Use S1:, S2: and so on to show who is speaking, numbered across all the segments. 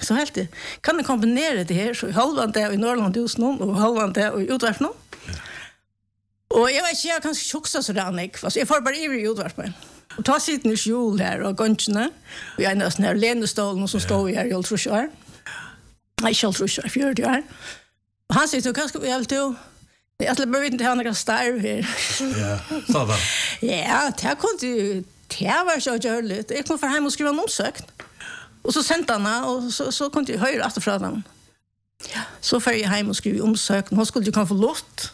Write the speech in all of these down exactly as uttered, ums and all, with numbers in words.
S1: så helt det. Kan det kombinera det här så i halvan det i Norrland hos någon och halvan det i utvarp någon. Och jag vet inte, jag kanske tjocksa sådär Nick. Fast jag får bara ivrig i utvarpen. Och ta sitt nu jul här och gångerna. Och jag är nästan här lenestålen som står här i Oltrusjör. Nej, inte Oltrusjör, fjörde år. Och han säger så kanske vi helt till. Jag skulle bara veta inte ha några starv här.
S2: Ja, sådär.
S1: Ja, det kunde ju... Det var så görligt. Jag kom för hem och skriva en omsökt. Och så sände han och så, så kunde jag höra efter från dem. Ja, så för jag hem och skrev omsökt. Hon skulle ju kunna få lott.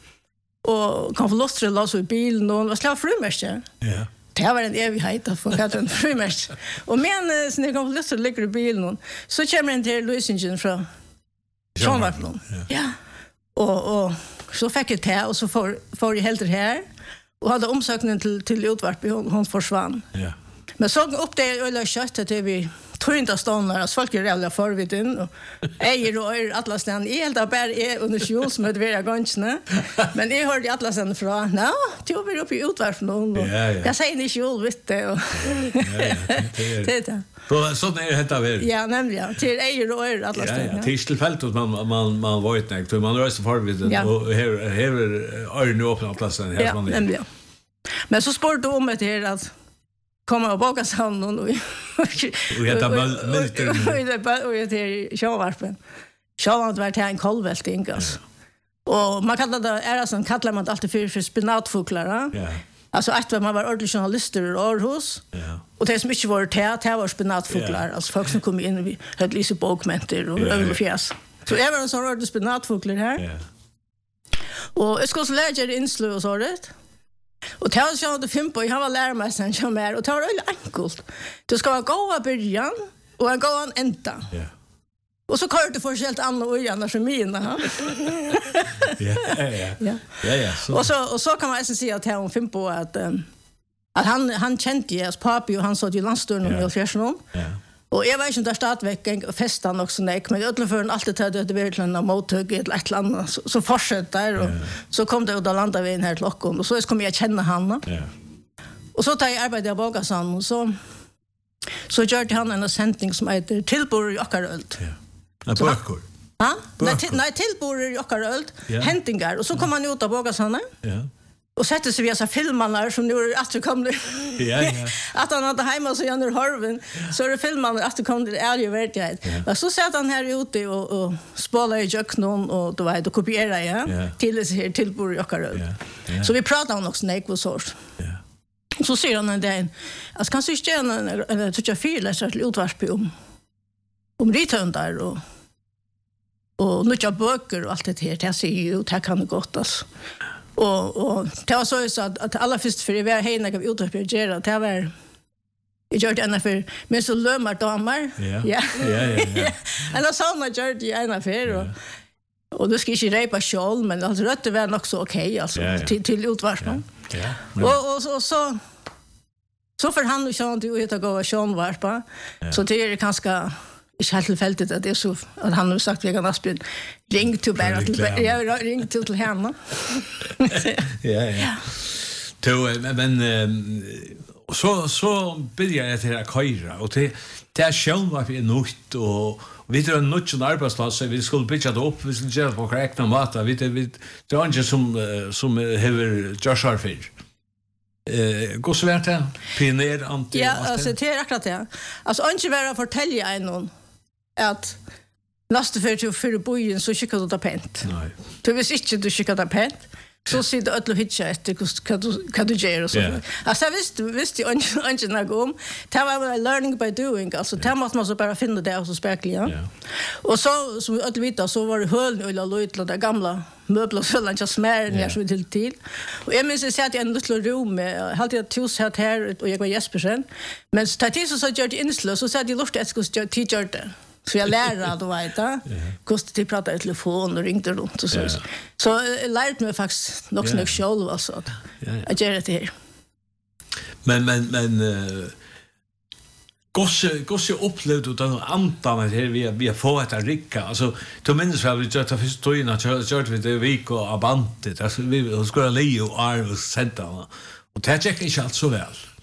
S1: Och kan få lott till att låsa i bilen. Och det var slav frumärster.
S2: Ja.
S1: Det var en evighet att få katta en frumärster. Och men så när jag kan få lott till att ligga i bilen. Så kommer en till lösningen från Sjönvarpen. Ja. Och, och så fick jag det och så får, får jag helt det här. Och hade omsökningen till, till utvarp hon, hon försvann.
S2: Ja.
S1: Men så upp det öl och kött till vi tror inte ståndar att folk är rädda för vid in och äger och är alla ställen är helt bara är under jul som det var gångsna. Men jag hörde alla ställen från nå tog vi upp i utvarp någon och jag säger ni jul vet det och det det.
S2: Så så är det heter väl.
S1: Ja, nämligen till äger och är alla ställen.
S2: Ja, till tillfället att man man man var inte när man rör sig för vid och här här är nu öppna alla ställen här
S1: man. Ja, nämligen. Men så spår du om det här att komma och baka samman och
S2: och heter milter
S1: och det är Sjönvarpen. Sjönvarpen var till en kolvälting alltså. Och man kallar det är sån kallar man alltid för för spinatfåglar. Ja. Alltså att man var ordentlig journalister i Århus. Ja. Och det som inte var det det var spinatfåglar. Alltså folk som kom in vi hade lite bokmenter och överfjäs. Så det var en sån ordentlig spinatfåglar här. Ja. Och jag ska så lära dig inslå och så det. Och det har jag det fem på, jag har lärt mig sen som är och det var väldigt enkelt. Du ska vara goda början och en goda ända. Ja. Och så kör du för helt andra öarna som mina.
S2: Ja, ja, ja. Ja, ja. Så.
S1: Och så och så kan man säga att han fem på att um, att han han kände ju pappa och han sa ju landstörnen och fjärson. Ja. Och jag vet inte där stadväcken festan också näck men jag för alltid hade det verkligen en mottag ett ett land så, så fortsätter och ja. Så kom det och då landade vi in här till Lockon och så kom jag känna han. Ja. Och så tar jag arbete i Bogasan och så så gjorde han en sändning som heter Tillbor i Åkaröld. Ja.
S2: En böcker.
S1: Ja, nej, till, nej Tillbor i Åkaröld. Ja. Händingar och så kom han ut av Bogasan. Ja. Och sätter sig via så filmarna som nu är att det kommer. Ja, ja. Att han hade hemma så Janur Harven så är det filmarna att det kommer till ärlig verklighet. Ja. Så satt han här ute och och spelade i köknen och då var det kopiera ja, ja. Till det här Tillbor i Åkaröld. Ja. Ja. Så vi pratade om också när så. Ja. Så ser han en dag alltså kanske inte en eller tycker jag fyra så till utvarp om om rithundar och och nya böcker och allt det här. Det ser ju ut här kan det gott alltså. Och och det var så så att, att alla först för det var hejna av utopera det var jag gjorde en för men så lömmar damer.
S2: Ja. Ja ja ja.
S1: Eller så man gjorde ju en affär och och då ska inte repa själ men alltså det var också okej alltså ja, ja. till till utvarsman. Ja. Ja. Men... Och och så så så för han och Sean du heter gå Sean varpa. Ja. Så det är ganska ich hatte fältet att det så att han har sagt vi kan Asbjørn ring till bara till jag ring till till henne.
S2: Ja ja. Då men så så börjar jag till att köra och det det är själv vad vi är nytt och vi tror en nytt arbetsplats så vi skulle bygga det upp vi skulle göra på korrekta mat vi det vi det är inte som som har Joshua Fish. Eh går så vart det pioner anti.
S1: Ja, alltså det är akkurat det. Alltså inte vara fortälja en någon att nästa för till för bojen så skickar du ta pent. Nej. Du visst inte du skickar ta pent. Så ser det att hitcha efter kan du kan du göra och så. Alltså visst visst ju inte när gå. Det var learning by doing. Alltså det måste man så bara finna det och så spärkliga. Ja. Och så som att vita så var det höll eller lite det gamla möbler så långt jag smär ner så till till. Och jag minns att jag i en liten rum med hade ett hus här här och jag var Jespersen. Men så tatt så så gjorde inslo så sa de luft att skulle teacher det. Så jag lärde då vet jag. Kostade till prata i telefon och ringde runt och så. Så jag lärde mig faktiskt något snägt själv alltså. Jag gör det här.
S2: Men men men gosse gosse upplevde då antan här vi vi har fått att ricka alltså då minns väl vi just att förstå ju att jag vet det vi och abantet alltså vi skulle Leo är och sätta och det gick inte alls så väl.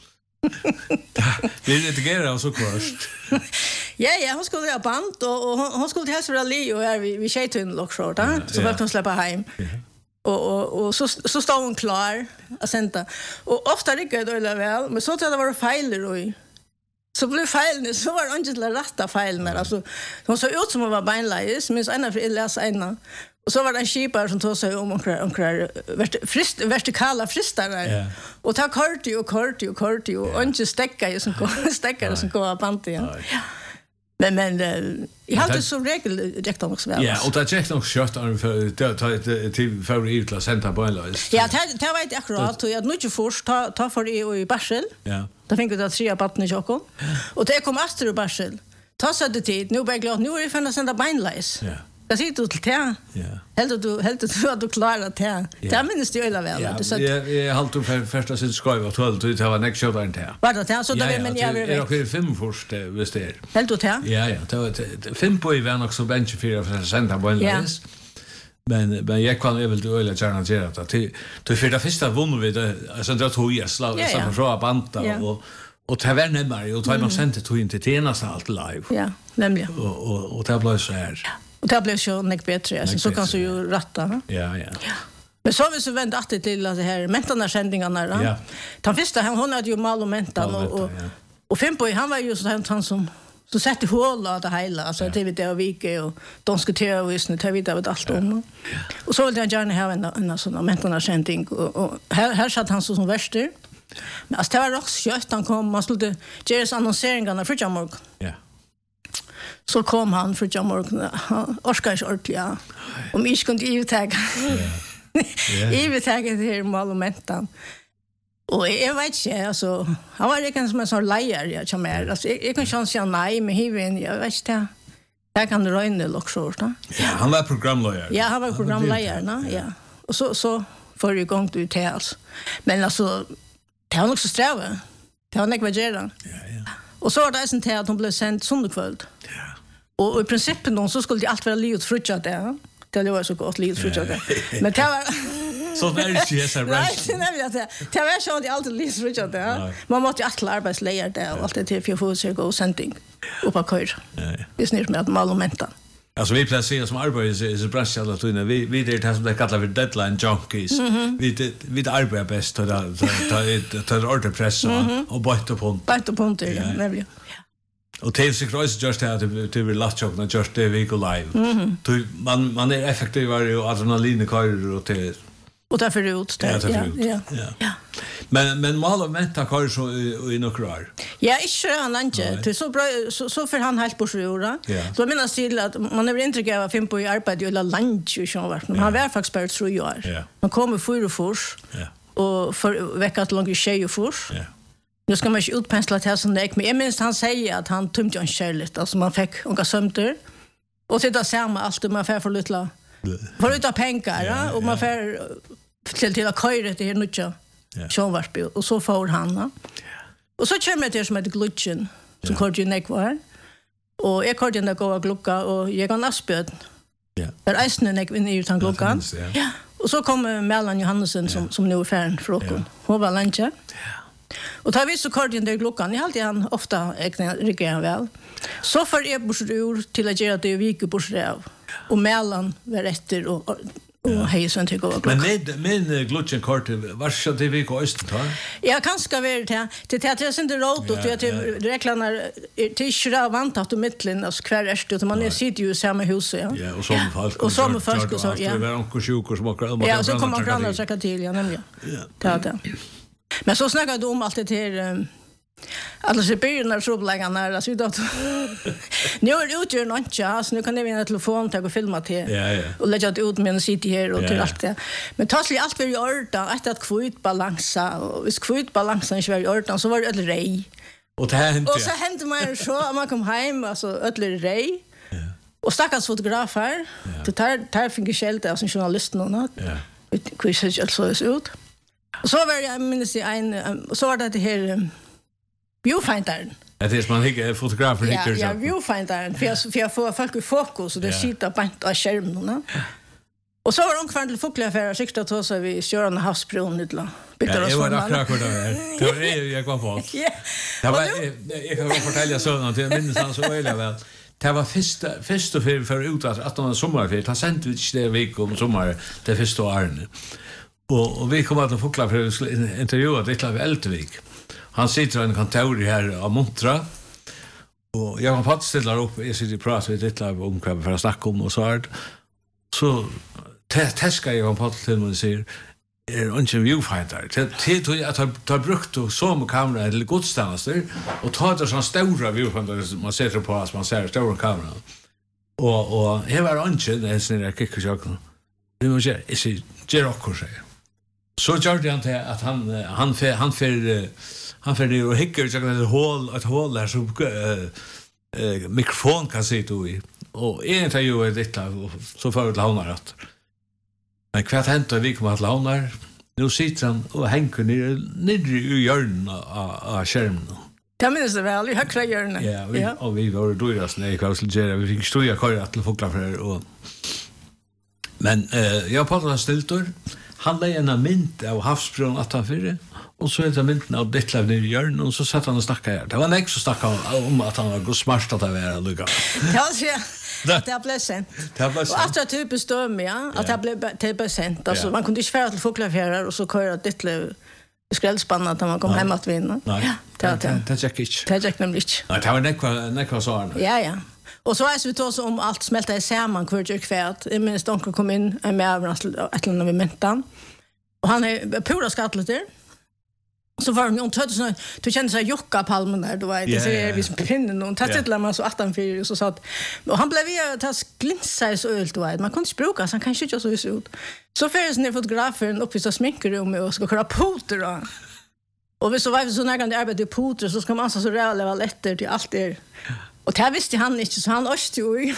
S2: Vi redigerar så först.
S1: Ja, ja, hon skulle ha band och, och hon, hon skulle helst vara li och är vi vi tjejtun lockshort, ja, så vart hon släppa hem. Ja. Och och och så så står hon klar att sända. Och ofta rycker det väl väl, men så att det var fejler och så blev fejlen så var det inte att rätta fejlen alltså. Hon såg ut som hon var beinleis, men så ena för läsa ena. Och så var det en skipare som tog sig om och krar, krar frist, vertikala fristare. Yeah. Och ta korti och korti och korti och inte stäcka ju som stäckare som går av bandet. Ja. Men men jag hade så regel direkt också väl.
S2: Ja, och det checkar nog kört för till för i klass center på en lås.
S1: Ja, det det vet jag akkurat och jag nu inte först ta ta för det i Barsel. Ja. Då fick vi det tre barnen i Jokon. Och det kom Astrid och Barsel. Ta så det tid. Nu blir glad nu är det för att sända beinleis. Ja. Jag sitter du till te. Ja. Helt du helt du att du klarar te. Det minns du eller väl
S2: att så jag jag hållt för första sin skriva tolv det var next show där te.
S1: Var det så då men jag vill.
S2: Är också fem först visst det.
S1: Helt du te?
S2: Ja ja, det var fem på i var också bench för att sända på en läs. Men men jag kan väl du eller gärna göra det till till för det första vunnit vi det alltså det tog jag slag så från banta och och ta vara närmare och ta man sände tog in till Tenas allt live. Ja, nämligen. Och och och det blev så här.
S1: Och det blev så mycket bättre alltså så kan så ju rätta.
S2: Ja, ja.
S1: Men så vi så vänt att till att det här mentarna sändningarna då. Ja. Den första han hon hade ju mal och mentan och och och Fimpo han var ju så han som så sätter håla det hela alltså det vid det och vike och de ska ta och visst ta vid det allt om. Och så vill jag gärna ha en en sån mentarna sändning och, och här här satt han så som värster. Men alltså det var också kött han kom man skulle göra annonseringarna för Jamorg. Ja. Så kom han för Jamorg. Orskar inte ordentligt. Ja. Om jag kunde övertaga. Övertaga det här monumentan. Och jag vet inte, alltså, han var inte som en sån lejer jag kom med. Alltså, jag, jag kan inte säga nej, men hiven, jag vet inte. Jag kan röjna lockshort.
S2: Ja, han var programlejer.
S1: Ja, han var programlejer, ja. Och så, så får jag igång till det alltså. Men alltså, det var nog så sträva. Det var nog vad jag gör. Ja, ja. Och så var det en till att hon blev sänd sönderkväll. Ja. Och, och i princip då, så skulle det allt vara livet frutjat det. Det var så gott livet frutjat det. Men det var...
S2: Så det är ju så här.
S1: Nej, det är jag säga. Det var så att det alltid livet frutjat det. Man måste ju alla arbetslejer det och allt det till för att få sig gå och sändning. Och på kör. Det är snitt med att malumenta.
S2: Alltså vi placerar som arbetar i så bransch alla tiden. Vi vi det som det kallar för deadline junkies. Vi vi arbetar bäst att ta ta ta order press och byta på.
S1: Byta på det, nämligen.
S2: Och det är så kross just det att det vill last chock när just det vi går live. Man man är effektivare och adrenalin kör och det
S1: och därför ut
S2: det. Ja, ja. Ja. Men men mal och menta kör så i några år.
S1: Ja, inte han inte. Det så bra så så för han helt på sjura. Så menar still att man är inte gärna fem på i arbete eller lunch och så vart. Man har väl faktiskt spart tre år. Man kommer för fors. Ja. Och för veckat långt tjej och fors. Ja. Nu ska man ju utpensla till sån där, men jag minns han säger att han tömde en kärligt, alltså man fick några sömter. Och sitta samma allt man får för lite för lite pengar, ja, och man får till till att köra det här nutja. Sjönvarsby och så får han. Ja. Och så kommer det som heter glutchen, som kort ju nek var. Och jag kort ju nek och glocka och jag kan asbjöd. Ja. Där äsne nek in i utan glockan. Ja. Och så kommer Mellan Johannesson som som nu är färd för oss. Hon var lunch. Ja. Och tar vi så kort in där klockan. Jag alltid han ofta reagerar väl. Så för är bursur till att göra det vike bursur. Och Mellan var efter och och hej så inte gå.
S2: Men med men glutchen kort var så det vi går öst ta.
S1: Jag kan ska vara det till det jag inte råd och det reklanar till sjura vant att mitten av kvar är det man är sitter ju i samma hus ja.
S2: Ja, och som folk
S1: och som folk och så ja.
S2: Det var onkel sjukor som åker.
S1: Ja, så kommer grannar och säkert till ja nämligen. Ja. Det Men så snackar du om allt det här alla så börjar när så blir när alltså vi då nu är det utgör något ja så nu kan det vara en telefon ta och filma till ja ja och lägga det ut med en city här och till allt det men tas li allt för ordan att att kvit balansa och vis kvit balansa inte var ordan så var det ett rej
S2: och det hände
S1: och så hände man så man kom hem alltså ett rej ja och stackars fotografer det tar tar fick skälta alltså journalisten och något ja quiz alltså så ut och så var jag minns en så var det här viewfindaren.
S2: Det är man hickar fotografer hickar så.
S1: Ja, viewfindaren för för för folk i fokus och det sitter på en skärm nu. Och så var de kvar till Fuglaffär och sikta till så vi kör en havsbron ut la.
S2: Ja, det var akkurat det där. Det var det jag kom på. Ja. Det var jag kan fortälja såna till minns han så väl väl. Det var första första för för ut att de sommarfär ta sandwich det veck om sommar det första året. Och och vi kommer att Fuglaffär för intervjua det till Eltvik. Han sitter i en kontor här av Montra. Och jag har fått ställa upp i sitt prat vid ett lag om vad för att snacka om och så här. Så täska jag på till mig och säger är inte viewfinder. Det tror jag att jag har brukt och så med kamera eller godstanster och tar det sån stora viewfinder som man sätter på att man ser stora kamera. Och och här var inte det sen jag kickar jag. Det måste jag är så Jerocko säger. Så gjorde han till att han han för han för han för det och hickar så kan det hål ett hål där så eh mikrofon kan sitta i. Och en tar ju det så för att låna rätt. Men kvart hänt vi kommer att låna. Nu sitter han och hänger ner ner i hjörnan av skärmen.
S1: Det minns det väl, i högra hjörnan.
S2: Ja, vi, ja. Och vi var då i oss när jag skulle göra. Vi fick stora köra till Fuglaffär och men eh jag pratade med Stiltor. Han lade en mynt av havsbron att han fyrir. Och så är det mynten av Ditlev ner i hjörnan och så satt han och snackade här. Det var en som snackade om att han var smart att det var lugga.
S1: Ja, så det har blivit sent.
S2: Det blev sent.
S1: Och att det typ stod med, ja, att det blev det blev sent. Alltså man kunde inte färra till Fuglaffär och så köra Ditlev skrällspanna att man kom hem att vinna.
S2: Nej.
S1: Ja, det
S2: det gick inte.
S1: Det gick nämligen inte.
S2: Nej, det var nekva nekva så.
S1: Ja, ja. Och så är så vi tar så om allt smälta i samman kvar jag kvärt. Jag minns de kom in med övernas ett eller annat mentan. Och han är pura skattlet där. Så var det någon tödde du kände sig Jocka Palmen där då var det så är vi som pinnen och tattade man så åttan för så så att och han blev ju ta glinsa så ölt då man kunde språka så han kanske inte så så ut. Så förresten när fotografen uppe så sminkerum och ska köra poter då. Och vi så var vi så när kan det arbeta i poter så ska man så reella väl efter till allt det. Och det visste han inte så han öste ju.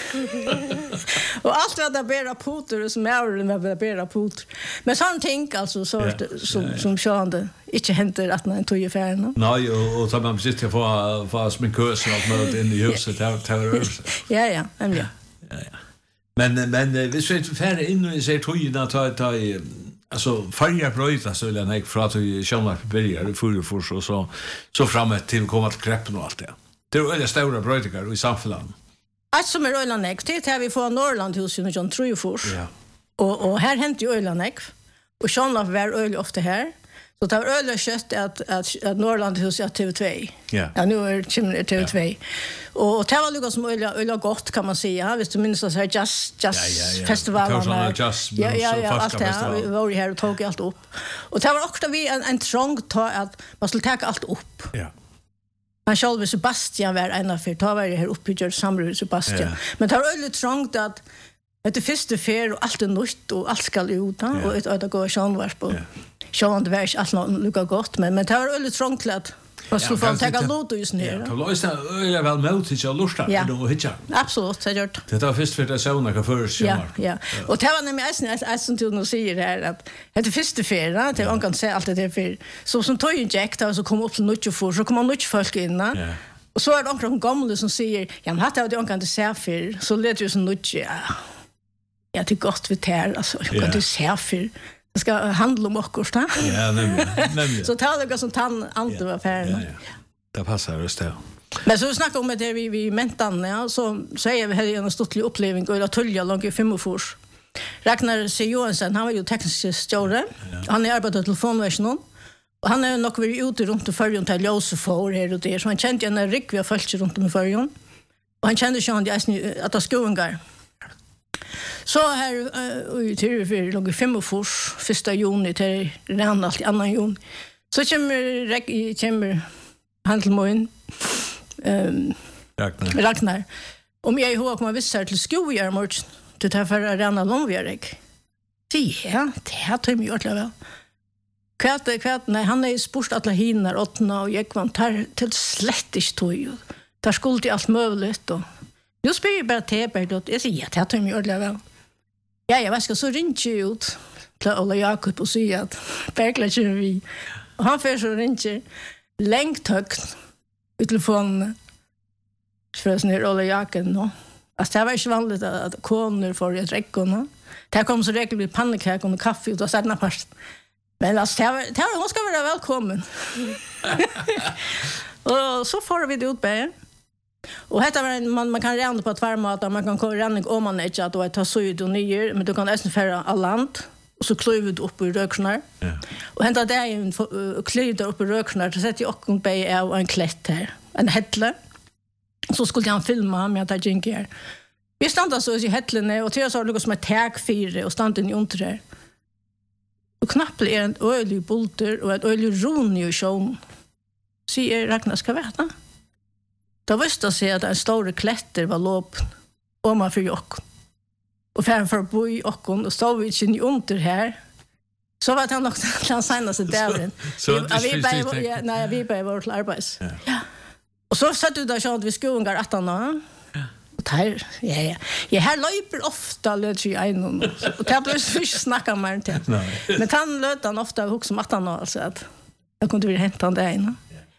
S1: Och allt vad det bära poter som är med att bära poter. Men sån tänk alltså så yeah. som yeah, yeah. som sjönde inte händer att man tog i färna.
S2: Nej och och så man sitter för för sminkös och allt möjligt in i huset där där.
S1: Ja ja, men ja.
S2: Ja ja. Men men vi ska färra in och se tojna ta ta i alltså färja bröta så eller nej för att vi känner på börjar för för så så så framåt till komma till kreppen och allt det. Det är väldigt stora brötigar i samhället.
S1: Allt som är Ölandäck, det är vi får Norrland hos ju John Trujfors. Ja. Och och här hänt ju Ölandäck. Och Sean var väl öl ofta här. Så det var öl kött att att att Norrland hos T V två.
S2: Ja.
S1: Ja, nu är det T V två. Ja. Och det var lugnt som öl öl gott kan man säga. Visst du minns så här just just festivalen.
S2: Ja, ja,
S1: ja, ja, allt det. Vi var här och tog allt upp. Och det var också vi en en trång ta att man skulle ta allt upp.
S2: Ja.
S1: Han själv Sebastian var en av för ta var det här uppe i Samrud Sebastian. Yeah. Men det var väldigt trångt att det första fer och allt är nytt och allt ska ut yeah. och ett att gå sjön var på. Sjön det var inte allt något lika gott men men det var väldigt trångt att vad skulle få ta låt just ner.
S2: Ja, det var ju väl mot till att lusta och hitcha.
S1: Absolut, det gjort.
S2: Det var först för det såna kan för sig.
S1: Ja, ja. Och det var nämligen är som du nu säger här att det första fer det man kan se allt det för så som tog en jack där så kom upp till mycket för så kommer mycket folk in. Ja. Och så är det också gamla som säger ja men hade jag kan det se för så lät ju så mycket ja. Ja, det är gott vi tar alltså jag kan inte se för det ska handla om oss då.
S2: Ja, nämligen.
S1: Så tar det som tann allt var färdigt. Ja, ja.
S2: Det passar just det.
S1: Men så snackar om det vi vi mentan ja så säger vi här en stortlig upplevelse och det tulja långt i fem år. Ragnar C. Johansson han var ju teknisk stjärna. Han är arbetat telefonversionen. Och han är nog varit ute runt i förrjun till Josefår här och där så han kände en rik vi har följt runt om i förrjun. Och han kände sjön att det skoengar. Så här i tur för låg fem och fors första juni till redan allt annan juni. Så kommer kommer handelmoin ehm Ragnar. Ragnar. Om jag ihåg kommer vissa till skojar mot till ta för arena långvärk. Ja, det har de gjort väl. Kvart kvart nej han är sport alla hinner åttna och jag kan ta till slättigt toj. Där skulle det allt möjligt och nu spelar bara teber då. Jag säger att jag tar mig ordentligt. Ja, jag ska så ringa ut till Ola Jakob och säga att verkligen kör vi. Och han får så ringa längt högt i telefonen för att snurra Ola Jakob nå. Alltså det var inte vanligt att koner får ett räckorna. Det kom så regel med pannekakor och kaffe och sådana part. Men alltså det var, det var, hon ska vara välkommen. Och så får vi det ut på. Och detta var en, man, man kan ränna på tvärmat, man kan ränna om man inte att då ta så ut och nyer, men du kan nästan färra all land. Och så klöver du upp i röknar. Ja. Och hända det är en uh, klöver upp i röknar, så sätter jag också en av en klätt här. En hättle. Så skulle han filma med att jag gick här. Vi stannade så i hättlene, och till så var det något som är tägfyre, och stannade i under här. Och knappt är en ölig bulter och ett ölig ron i sjön. Sier Ragnar ska veta. Då visste sig att en stor klätter var låp om man för jocken. Och framför bo i jocken och stod vi inte under här. Så var det nog den senaste dagen.
S2: Så
S1: vi, vi bara, ja, nej, vi bara var till arbets. Ja. Ja. Och så satt du där så att vi skogar att han och där, ja, ja. Jag här löper ofta löt i en och det blir så inte snacka mer till. Men han löt han ofta också som att han alltså att jag kunde vilja hämta det in.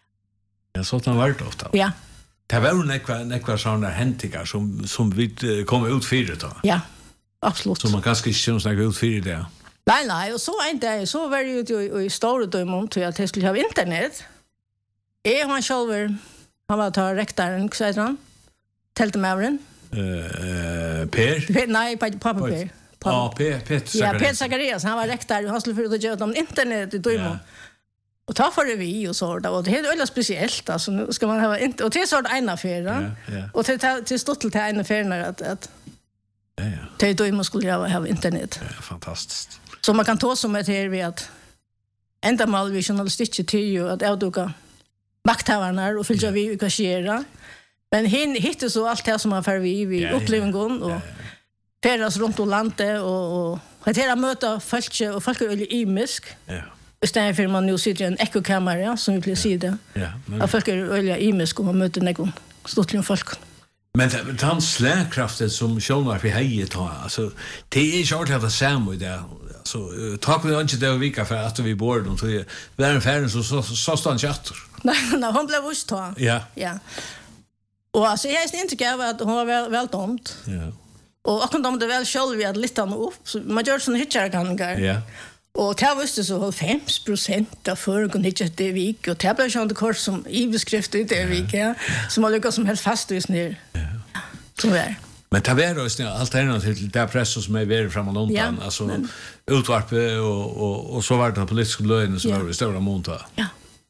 S2: Ja, så att han var ofta.
S1: Ja.
S2: Det var ju nekva, nekva sådana häntingar som, som vi kom ut för det då.
S1: Ja, absolut.
S2: Så man kanske inte känner snacka ut för det.
S1: Nej, nej, och så är inte så var det ju i stora dömon till att jag skulle ha internet. Jag han själv han var tar rektorn, så heter han. Teltemavren.
S2: Eh uh, Per?
S1: Per? Nej, pappa Per.
S2: Ja, Per, Peter
S1: Ja, Peter Zacharias, han var rektor och han skulle för att göra om internet i dömon. Och ta för det vi och så där och det är väldigt speciellt alltså nu ska man ha inte och till så där ena affär och till till stort till ena affär att att
S2: ja ja.
S1: Det då måste skulle ha ha internet.
S2: Ja, fantastiskt.
S1: Så man kan ta som ett här vi att ända mal vi journalistik till ju att avduka makthavarna och fylla vi engagera. Men hin hittar så allt det som man för vi vi upplevelsen och färdas runt om landet och och att hela möta folk och folk är imisk. Ja. Istället för man nu sitter i en ekokamera som vi blir sida. Ja. Men folk är öliga imisk och man möter någon stort folk.
S2: Men den slagkraften som själva för heje ta alltså det är ju alltid det samma där. Så tack vi inte det vika för att vi bor de tror vi är en färden så så så stan chatter.
S1: Nej, nej, hon blev vust ta.
S2: Ja.
S1: Ja. Och alltså jag är inte gärna att hon var väl väl tomt. Ja. Och och de det väl själv vi hade lite upp så man gör sån hitchhiker. Ja. Och det var så fem procent av förgon hitchat det vik och det blev sånt kurs som i beskrift i det vik ja som har lyckats som helt fast just ner. Ja. Så där.
S2: Men det var ju snä alternativ till det press som är väldigt framåt undan ja, alltså men utvarpe och och och så var det politiska lögner som ja. Var stora monta.
S1: Ja.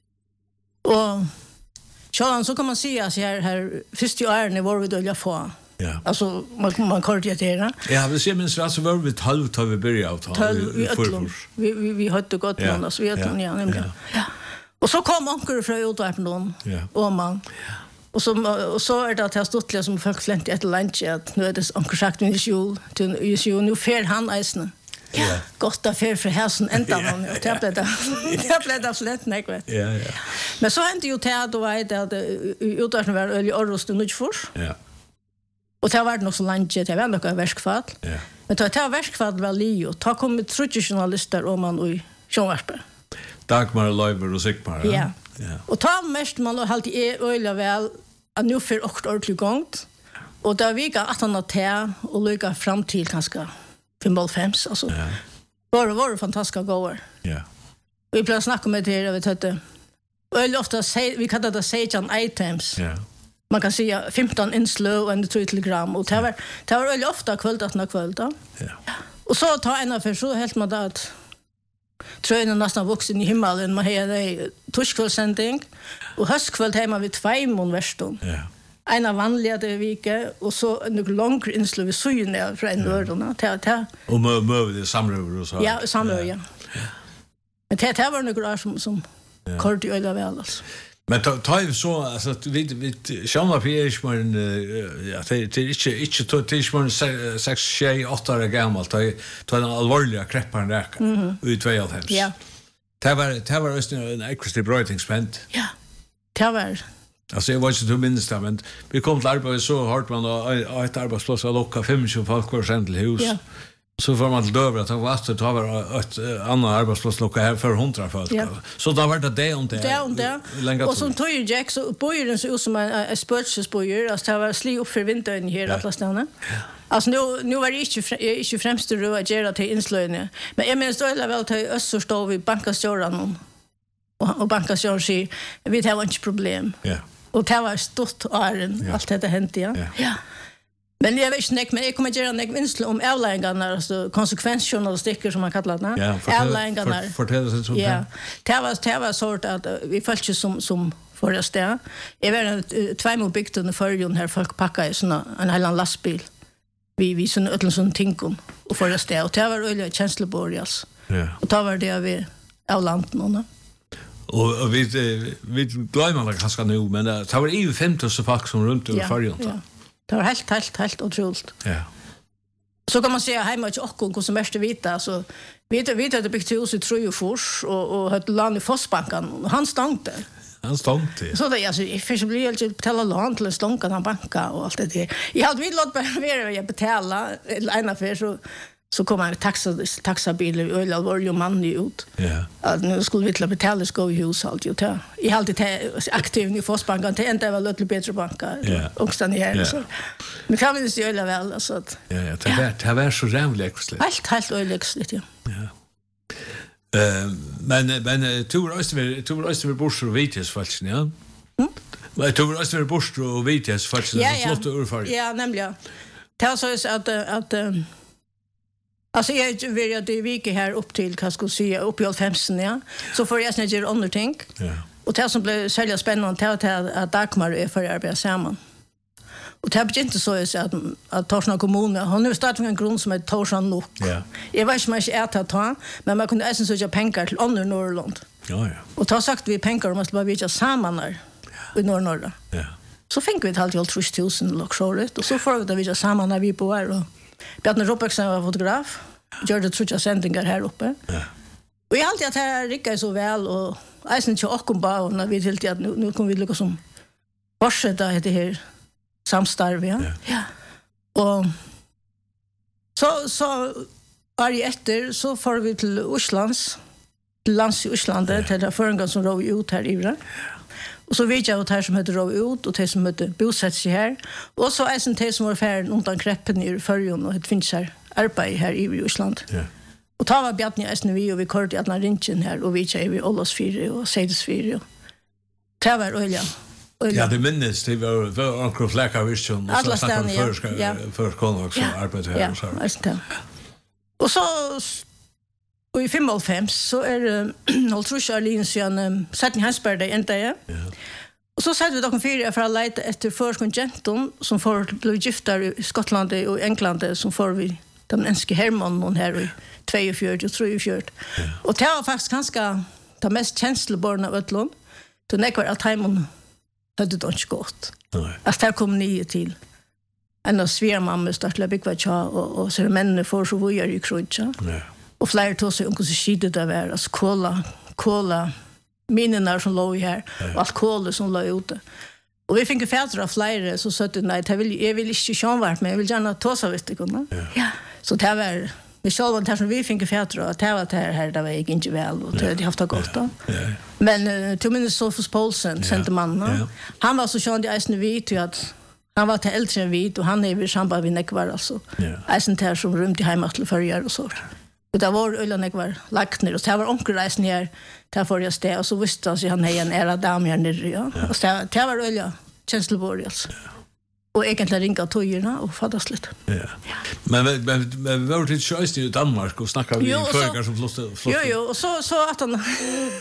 S1: Och så så kan man se att här här första året var vi då jag få. Ja. Alltså man man korrigerar. Ja,
S2: vi ser minst vad så var vi tolv tar vi börja att ta
S1: vi vi vi hade gått någon alltså vi hade ja nämligen. Ja. Och så kom onkel från utvarpen då. Ja. Och man. Ja. Och så och så är det att jag stått som folk flänt i ett lunch att nu är det onkel sagt min jul till ju nu fer han isen. Ja. Gott affär för hästen ända han och tabletta. Tabletta flänt nej vet. Ja ja. Men så hände ju det då var det att utvarpen var öl i Orrost och Nutfors. Ja. Och det var nog så långt det var nog verkfall. Ja. Men det var verkfall var Leo. Ta kom traditionalister om man och Sjönvarpe.
S2: Dagmar Leiber och Sigmar.
S1: Ja. Ja. Och ta mest man har alltid är öliga väl att nu för åkt ordentligt gångt. Och där vi går att han ta och lycka fram till kanske fem alltså. Ja. Var var fantastiska gåor. Ja. Vi plötsligt snacka med det vet hette. Och ofta säger vi kallar det Sage items. Ja. Man kan säga femton inslö och en tre telegram och det var det var väl ofta kväll att när kväll då. Ja. Och så ta en av för så helt man där att tröna nästan vuxen i himmelen man har det tuschkvällssändning och höstkväll hemma vid två mån värston. Ja. En av vanliga det vecka och så en lång inslö vi så ju ner från öronen ta ta.
S2: Och mö mö det samrör och så.
S1: Ja, samrör ja. Men det det var några som som kort i öla väl alltså.
S2: Men ta ta ju så alltså vi vi själva för är ju men ja det det är inte inte så det är ju sex tjej åtta år gammalt ta ta en allvarlig kreppar där ut två av hems. Ja. Det var det var just en extra writing spent.
S1: Ja. Det var
S2: alltså jag var inte till minst men vi kom till arbete så hårt man och ett arbetsplats att locka fem tjugo folk var sent till hus. Ja. Så får man till dövra att ta vast och ta var ett annat arbetsplats lucka här för hundra folk. Ja. Så då var det det om det.
S1: Det om det. Och som tog ju Jack så bojer så ut som en spurtsbojer alltså det var sli upp för vintern här alla stanna. Alltså nu nu var det inte inte främst då att göra till inslöjning. Men jag menar så är väl till öst så står vi bankastjoran och och bankastjoran säger vi har inte problem. Ja. Och det var stort åren allt det hände ja. Ja. Men jag vet inte, men jag kommer att göra en vinst om avläggarna, alltså konsekvensjournalistiker som man kallar det.
S2: Ja, avläggarna. Fortell oss sånt.
S1: Ja, det var, det var sort att vi följde som, som förra steg. Jag var två mot bygden i förrjun här folk packade såna, en hel lastbil. Vi, vi såna ödlen sån tinkum och förra steg. Och det var öliga känsloborg, ja. Och det var det vi avlanden.
S2: Och, och vi, vi glömmer det ganska nu, men det var ju femtusen folk som runt över förrjun. Ja, ja. Det var helt, helt, helt otroligt. Ja. Så kan man säga hemma till Åkon, hur som mest vita. Så vi vet det byggt hus i Trojofors och, och hade land i Fossbanken. Och han stångte. Han stångte?
S1: Så det, alltså, jag fick bli helt betala lån till en stånkan han banka och allt det där. Jag hade vill låt bara vara jag betala en affär så så kom en taxa taxabil och öl var ju man ut. Ja. Att nu skulle vi till betala ska i hus allt ju ta. I hade det aktiv i Fossbanken till inte var lite bättre banka. Ja. Och stan här så. Men kan vi se öl väl alltså att.
S2: Ja, ja, det var det var så jävligt.
S1: Helt helt öligt ja.
S2: Ja. Eh men men två röster två röster bors och vites faktiskt ja. Mm. Men två röster bors och vites faktiskt så flott urfall.
S1: Ja, nämligen. Det så att att alltså jag vill att det vike här upp till vad ska säga upp i femton ja. Så får jag snart göra andra ting. Ja. Och det som blev sälja spännande till att Dagmar är för arbeta samman. Och det är inte så att att Torshavn kommun har nu startat en grund som är Torshavn nog. Ja. Jag vet inte om jag är att ta, men man kunde även söka pengar till andra Norrland.
S2: Ja ja.
S1: Och ta sagt vi pengar måste bara vita samman där i norr norra. Ja. Så fick vi ett halvt halvtrus tusen luxurit och så får vi det vita samman när vi på här och Bjarne Roppeksen var fotograf. Gör det trutja sändningar här uppe. Ja. Och jag alltid att här rickar så väl och jag syns ju också bara när vi till att nu, nu kommer vi lyckas som fortsätta det här samstarv ja. Ja. Ja. Och så så var det efter så får vi till Oslands till lands i Osland ja. Till där förrän som rov ut här i Ivra. Och så vet jag att här som heter rov ut och det som heter bosätt sig här. Och så är det som var färd undan kreppen i förrjun och det finns här arbete här i Osland. Ja. Och ta var Bjarni äsne vi och vi körde i alla ringen här och vi tjej vi Ålåsfyr och Seidesfyr. Det var olja.
S2: Ja, det minnes, det var för ankro fläckar visst och så snackar vi för för kon också arbete här så. Ja, och så och i femtiofem så är Ultrus Arlins igen sätten Hansberg det inte ja. Och så satt vi dock en fyra för att leta efter förskon som får bli gifta i Skottland och England som får vi den enske Herman hon här i tjugofyra och trejofyra. Och det var faktiskt ganska det mest känsloborna av Ötlund. Då nekvar att hemon hade det inte gått. Alltså där kom nio till. En av svär mamma startade bygga tja och, och så männen får så vojar i krutja. Och flera tog sig omkring så skidde det var. Alltså kola, kola minnena som låg här. Och allt kola som låg ute. Och vi fick fäder av flera så sa att nej, jag vill, jag vill inte känvart men jag vill gärna ta sig vet du. Ja. Så det var vi såg vad som vi fick fäder och det var det här det var inte väl och det har haft gott då. Men uh, till minns Sofus Paulsen sände man. Han var så sjön det är vi till att han var till äldre än vi och han är i samband med nekvar alltså. Är sånt här som rum till hemma till förjar och så. Det var ölen nekvar lagt ner och det var onkel reisen här där för jag stod och så visste jag han är en era dam här nere ja. Och det det var öl känsloborg alltså. Och egentligen ringa tojerna och fattas lite. Ja. Men men men vi var till Schweiz i Danmark och snackade vi förgar som flott flott.
S1: Jo jo och så så att han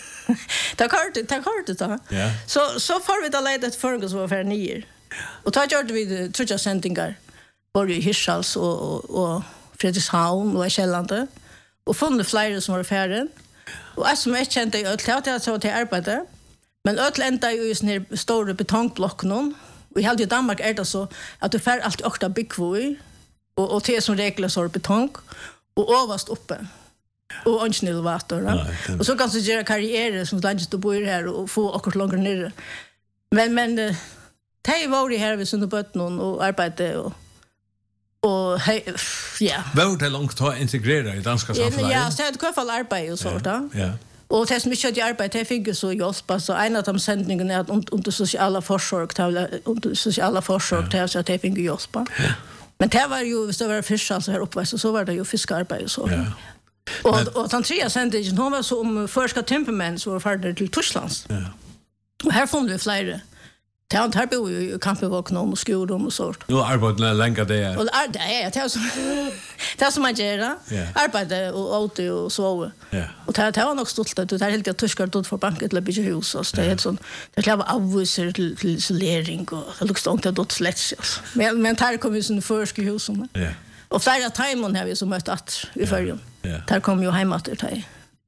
S1: ta kort ta kort då. Ja. Så så får vi då leda ett förgar som var för nio. Och ta gjorde vi trutja sändningar både i Hirschals och och, och Fredrikshavn och Kjellande och funne flera som var färden. Och jag som jag kände öll teater så till arbete. Men öll ända ju i såna stora betongblock någon. Och i hela Danmark är det så att du får alltid åkta byggvoj och och te som regler så betong och överst uppe. Och ansnil vatten. Och så kan du göra karriär som landet du bor här och få akkurat längre ner. Men men det var det här vi såna bött någon och arbete och och hej Ja.
S2: Var det långt ta integrera i danska samhället?
S1: Ja, så det går fall arbete och så där.
S2: Ja.
S1: Och det som mycket arbete, det fick så hjälpa så en av de sändningarna är att under sociala försörjning, under sociala försörjning så att det fick hjälpa. Men det var ju så var fiskar så här uppe så var det ju fiskarbete så.
S2: Ja.
S1: Och och den tredje sändningen hon var så om förska temperament så var färdig till Tyskland.
S2: Ja.
S1: Och här fann vi flera. Det här bor ju i kampevåknom och skolrum och sånt.
S2: Nu arbetar länge det är.
S1: Och det är det är som det är som man gör. Arbete och åt och så.
S2: Ja.
S1: Och det här var nog stolt att det här helt tyskar dot för banket eller bygga hus så det är sån det klarar avvisar till isolering och det luktar inte dot släts. Men men här kommer ju sån förska husen.
S2: Ja.
S1: Och flera timon har vi som mött att i förrjun.
S2: Ja.
S1: Där kom ju hem att det är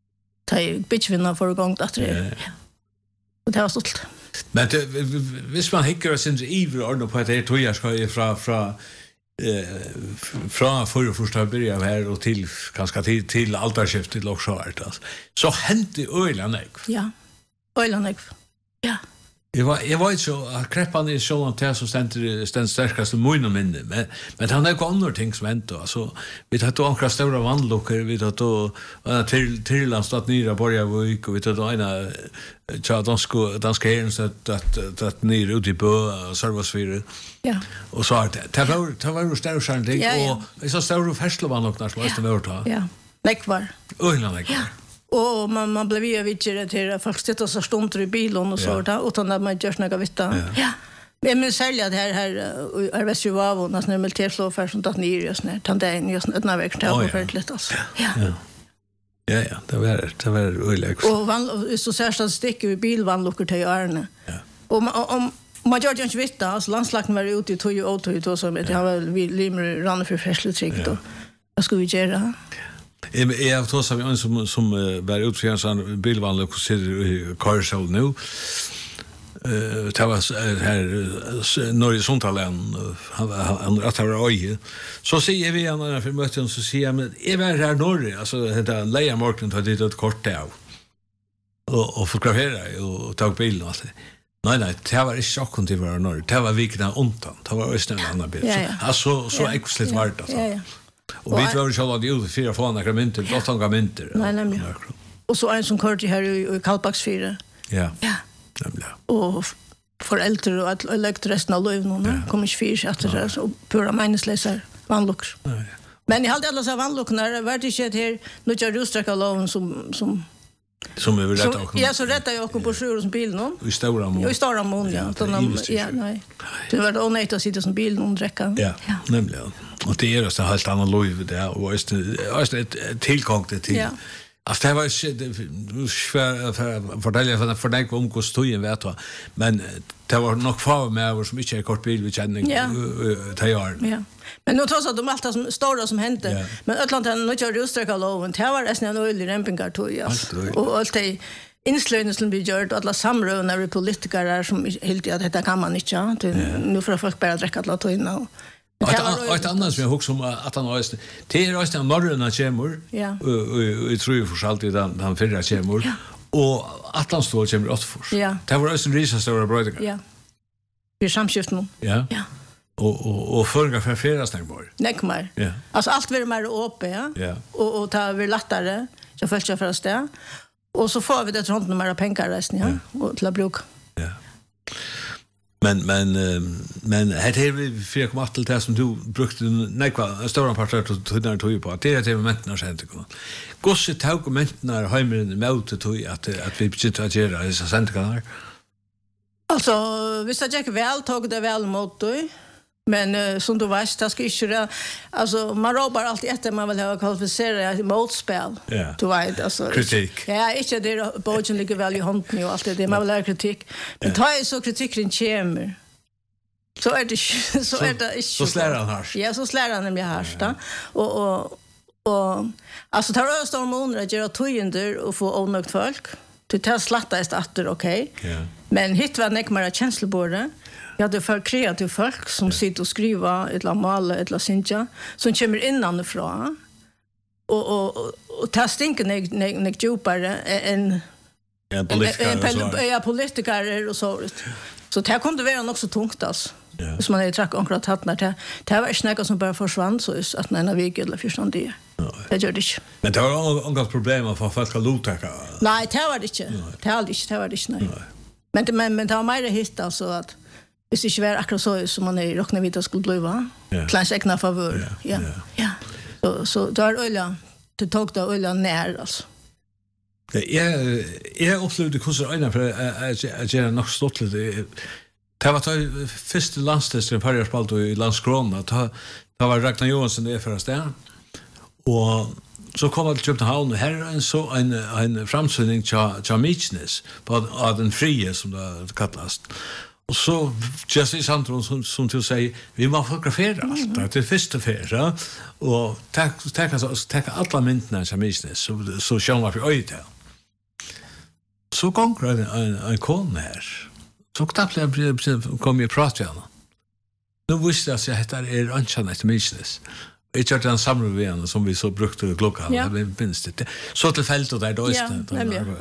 S1: det är bitchvinna för gång att det. Och det var stolt.
S2: Men det, hvis man hikker oss inn i ordene på at det er tog jeg skal fra, fra, eh, fra forrige første byrja her og til, kanskje til, til alderskift til Loksjøvart, altså. Så hendte Øylandegg.
S1: Ja, Øylandegg. Ja.
S2: Jeg var, jeg var ikke så, kreppan er sånn til som stender den sterkeste munnen minne, men, men han er ikke andre ting som hendte, altså. Vi tatt å ankra større vannlukker, vi tatt å til, tilland stått nere Borgavik, og vi tatt å ena tja danske, danske herren stått nere ute i Bø, og Sørvarsfyrer.
S1: Ja.
S2: Og så er det, det var, det var jo større skjern ting,
S1: Ja, ja.
S2: og jeg så større ferslevannlukker som jeg var ta.
S1: Ja, nekvar.
S2: Øylandegg.
S1: Ja. Och man man blev ju vidare till att folk sitter så stunder i bilen och så där utan att man gör några vita. Ja. Men men sälja det här här är väl ju var och nästan militärslå för sånt att ni är just när tanden just när väg till på för lite alltså. Ja.
S2: Ja, ja, det var det var öliga.
S1: Och van så särskilt sticker vi bilvannluckor till Arne. Ja. Och om man gör ju inte vita, alltså landslagen var ute i tio år och då så med det har vi limmer rann för färsletryck då. Vad ska vi göra?
S2: Jeg, jeg har tått av en som, som uh, var utfjern sånn bilvanlig og sitter i Karsel nå. Uh, det var uh, her uh, Norge Sondalen, uh, han, han, at han var øye. Så sier vi han for møten, så sier jeg, men jeg var her Norge, altså det er leiermarkenen tar dit et kort av, og, og fotograferer og tar bilen og alt det. Nei, nei, det var ikke akkurat til å være Norge, det var vikene ontan, det var også en annen bil. Ja, ja. Altså, så ja. Ekvistligt var det, altså. Ja, ja. Och vi var ju så att ju fyra få några mynter, åtta några mynter.
S1: Nej, nämligen. Och så en som körde här i Kalbaks fyra.
S2: Ja.
S1: Ja.
S2: Nämligen.
S1: Och föräldrar och att lägga resten av livet nu kommer inte fyra efter det så pura minnesläsar vanluck. Nej. Men jag hade alla så vanluck när det var det shit här nu jag rusträcka loven som som
S2: som är rätt och.
S1: Ja, så rätta jag också på sjön som bil någon.
S2: I stora mån.
S1: I stora mån ja. Ja, nej. Det var det onödigt att sitta som bil någon dräcka.
S2: Ja, nämligen. Och det är så helt annan liv det och är ett tillgång till. Ja. Alltså det var ju för för det för för dig om kostojen vet du. Men det var nog för mig som inte är kort bil vi känner till år. Ja. Men nu trots att de allt som stora som hände. Ja. Men Atlanten nu kör rusträcka loven. Det var nästan en ölig rempingar tog ja. Och allt det inslöjning som vi gör alla samrövna politiker som helt att detta kan man inte ja. Nu får folk bara dricka alla tog Och ett annat som jag också om att han har det är just en norröna kemur. Ja. Och jag tror ju för alltid den han förra kemur. Ja. Och att han står kemur åt för. Ja. Det var just en risa stora bröder. Ja. Vi samskift nu. Ja. Ja. Och och och förga för flera stängbar. Näckmar. Ja. Alltså allt blir mer öppet ja. Ja. Och och tar vi lättare. Så först jag först det. Och så får vi det runt några pengar resten ja. Och till bruk. Ja. Men men men het är vi fyra komma åtta till det som du brukte nekva stora parter att när tog på det är det momenten har hänt gå. Gosse tog momenten när hemmen med tog att att vi började att göra det så sent kan. Alltså visst att jag väl tog det väl mot dig. Men uh, som du vet, det ska inte alltså man råbar alltid efter man vill ha kvalificerat motspel. Yeah. Du vet alltså kritik. Ja, inte det bogen ligger väl i handen och allt det man vill ha kritik. Men ta är så kritiken kommer. Så är det så, så är det inte så slär han harst. Ja, så slär han nämligen harst. Ja. Och och och alltså tar östor månader att göra tojender och få onökt folk. Du tar slatta är åter okej. Ja. Men hit var nekmara känslobordet. Ja, det är för kreativa folk som ja. Sitter och skriver ett la mala ett la sinja som kommer innanifrån. Och och och, och tar stinken nek nek djupare än en politiker. Ja, politiker och så. Så det här kunde vara också tungt alltså. Ja.
S1: Hvis man är track omkring tattnar det det var inte något som bara försvann så att när vi gick eller fjorton det. Det gör det inte.
S2: Men det var några problem att få folk att luta.
S1: Nej, det var det inte. Det var det inte, det var det inte. Nej. Men det men men det var mer hit alltså att hvis det ikke var akkurat så som man er råkner vidt å skulle bli, va?
S2: Ja.
S1: Klans egna favør. Ja, ja. ja. Så, så det var øyla, det tok det øyla nær, altså.
S2: Jeg, jeg opplevde hvordan øyne, for jeg gjør nok stått litt. Det var det første landstester i Fargerspalt og i Landskrona. Det var Ragnar Johansson det for sted. Og så kom jeg til København, og her er en, så, en, en framsynning til Mytsnes, av den frie, som det kallas. Och så just i centrum som som du säger vi må fotografera allt det är första färra och ta ta ta alla myndna som är så så sjön var för öde. Så konkret en en kon här. Så knappt jag kom ju prata igen. Nu visste jag att det är anchanet business. Jag tror den samråden som vi så brukte klockan
S1: ja.
S2: Det minst det. Så till fält och där då istället.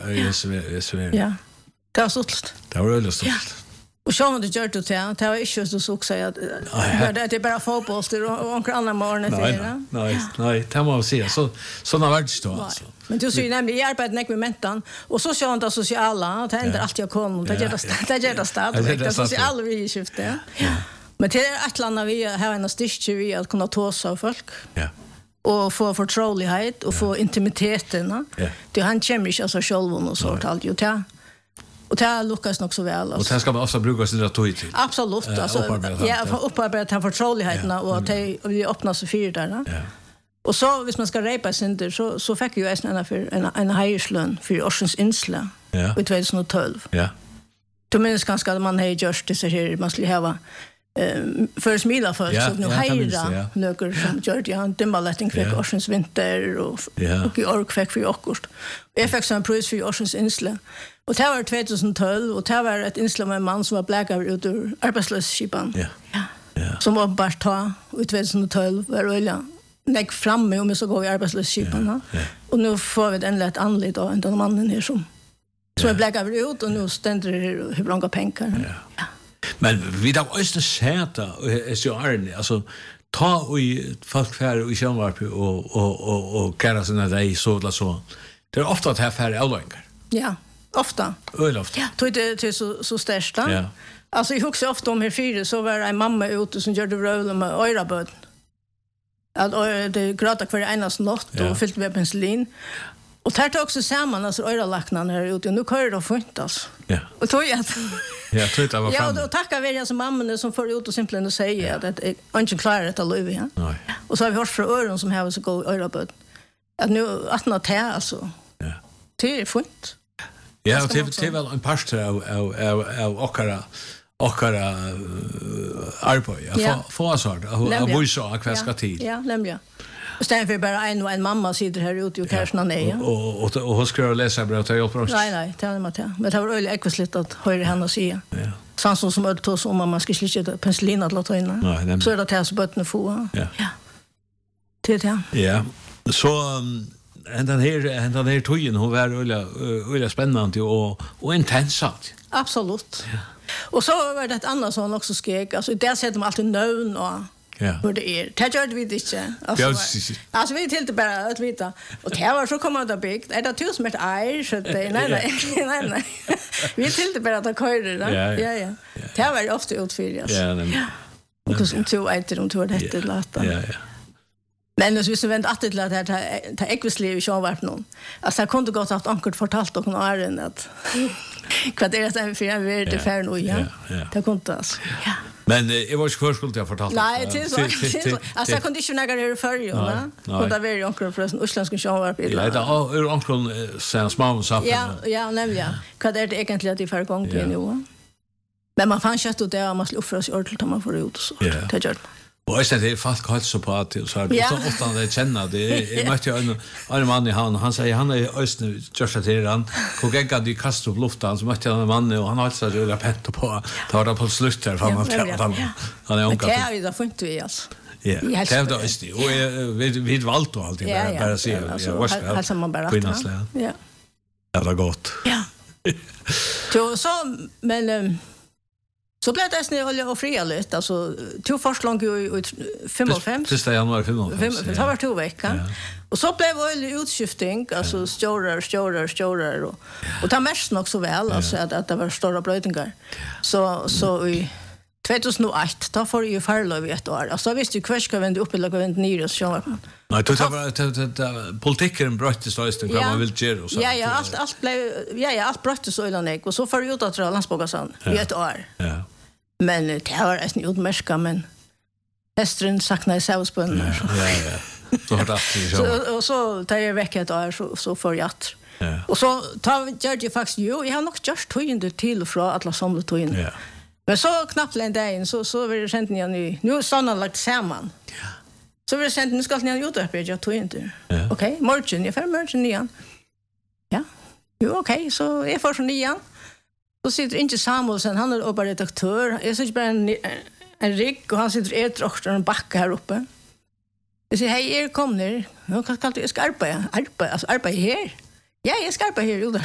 S1: Ja. Ja. Det var sålt.
S2: Det var öde sålt.
S1: Och så var det gjort det till. Det var inte så så säga att det är bara fotboll och några andra morgon
S2: det. Nej, nej, det måste säga. Så såna vart det då alltså.
S1: Men du ser ju nämligen jag arbetar med mentan och så sjön det sociala att händer alltid jag kommer det gör det det gör det stad det sociala vi skiftar. Ja. Men det är ett land vi har en styrka vi att kunna tåsa folk.
S2: Ja.
S1: Och få förtrolighet och få intimiteten.
S2: Ja.
S1: Det han kommer inte alltså själv och så allt ju till. Och det lukas nog så väl.
S2: Och det ska man också bruka sin ratoid till.
S1: Absolut. Alltså, ja, för upparbeta den förtroligheten och att vi öppnar så fyra där.
S2: Ja.
S1: Och så, hvis man ska repa sin så, så fick jag en, en, en hejerslön för årsens insla
S2: ja.
S1: i tjugohundratolv.
S2: Ja.
S1: Du minns ganska att man har gjort det så här, man skulle ha Um, för smila folk
S2: ja,
S1: så nu
S2: ja,
S1: hejra
S2: ja.
S1: några som gör det han dimmaletting fick
S2: ja.
S1: årsens vinter och
S2: ja.
S1: och i ork fick för åkost. Jag fick så en pris för årsens insla. Och det var tjugohundratolv och det var ett insla med en man som var bläckad ut ur arbetslöshetsskipan.
S2: Ja.
S1: Ja.
S2: Ja.
S1: Som var bara ta ut tjugohundratolv var öliga. Lägg fram med om så går i arbetslöshetsskipan.
S2: Ja. Ja.
S1: Och nu får vi ett ändligt anlit av den mannen här som som ja. är bläckad ut och nu ständer det hur många pengar.
S2: Ja. Ja. Men vi da også sæta er så Arne altså ta og folk fær i Sjønvarp og og og og kæra såna dei så eller så. Det er ofte at her fær allonger.
S1: Ja, ofte.
S2: Øl ofte.
S1: Ja, tror det är så så störst då.
S2: Ja.
S1: Alltså jag huxar ofta om här fyra så var en mamma ute som gjorde röl med öraböd. Att det gråta kvar enas natt och fyllt med penicillin. Och tar det också samman alltså öralaknan här ute. Nu kör det fint alltså.
S2: Ja.
S1: Och tror jag att
S2: ja, tror det var fram.
S1: Ja, då tackar vi alltså mamman som får ut och simpelt och säger att det är inte klarar det att leva ja.
S2: Nej.
S1: Och så har vi hört från öron som har så god öraböd. Att nu att nå te alltså.
S2: Ja.
S1: Det är fint.
S2: Ja, och det är väl en pastor av av av av okara okara arbete. Ja, få så där. Och vad så att ska till.
S1: Ja, nämligen. Istället för bara en och en mamma sitter här ute och kanske någon är.
S2: Och och och hon ska läsa bra till hjälp oss.
S1: Nej nej, det är inte. Men det var öle ekvisligt att höra henne säga.
S2: Ja.
S1: Sånt som öll tos om mamma ska slita penicillin att låta in.
S2: Nej,
S1: så är det att så bottna få.
S2: Ja.
S1: Ja. Det är det.
S2: Ja. Så en den här en den här tojen hon var öle öle spännande och och intensat.
S1: Absolut. Ja. Och så var det ett annat som också skrek. Alltså där sätter man alltid nön och
S2: ja.
S1: Hur det är. Det gör vi inte. Alltså,
S2: ja,
S1: alltså vi till det bara att veta. Och det var så kommer det byggt. Är det tur som ett ej så det nej nej nej nej. Vi till det bara att köra det. Ja ja. ja. Det var ofta utfylljas.
S2: Ja, men.
S1: Och så två äter de två detta låta.
S2: Ja ja.
S1: Men nu så vänt att det att ta ekvisliv i Sjønvarp någon. Alltså jag kunde gott haft ankert fortalt och någon är att vad är det för en värld det för nu ja. Det kunde alltså. Ja.
S2: Men jag var ju förskuld jag fortalt.
S1: Nej, det är så. Alltså jag kunde inte några det för ju, va? Och där var ju ankert för en utländsk Sjønvarp.
S2: Ja, det är ankert sen små saker.
S1: Ja, ja, nämligen. Vad är det egentligen att det för gång på nu? Men man fann kött och det man skulle offra sig ordentligt om man får ut så. Det gör
S2: och jag säger det folk har så på att så här så ofta det känner det jag mötte en en man i han han säger han är ösnu just till han och jag de kastar upp luften så mötte han en man och han har så rulla pett på tar det på slut där fan han han är onkel.
S1: Det är ju det fint vi alltså.
S2: Ja. Det är det är det och vi vi valt och alltid bara bara se
S1: jag var ska. Alltså man bara. Ja.
S2: Det var gott.
S1: Ja. Så så men så Så blev det snö olja och fria lite alltså två förslag i fem och fem.
S2: Första januari fem och fem.
S1: Det var två veckor. Och så blev olja utskiftning alltså stora stora stora och och ta mest nog så väl alltså att att det var stora blödningar. Så så i tjugohundraett då får ju förlov i ett år. Alltså visst du kvar ska vända upp eller vända ner och så.
S2: Nej, det var politiken brötte så just det kan man vill göra och så.
S1: Ja, ja, allt allt blev ja, ja, allt brötte så illa nek och så får ju ut att dra landsbogasan i ett år.
S2: Ja.
S1: Men det var en utmärska men hästen saknar i såsbunnen.
S2: Ja, ja. Så har det
S1: så och så tar jag veck ett år så så får jag. Ja. Och så tar jag ju faktiskt ju jag har nog just tog till från alla som tog in. Ja. Men så knappt en dag så så vill det sent ni nu nu såna lagt samman. Ja. Så vill det sent nu ska ni gjort det jag tog inte. Ja. Okej, okay, morgon jag får morgon igen. Ja. Jo okej, okay, så jag får så nian. Så sitter inte Samuelsen, han är bara redaktör. Jag sitter bara en, en rigg och han sitter ett och en backa här uppe. Jag säger, hej, er kom ner. Jag kan kalla det skarpa, ja. Arpa, alltså arpa här. Ja, jag skarpa här, jo där.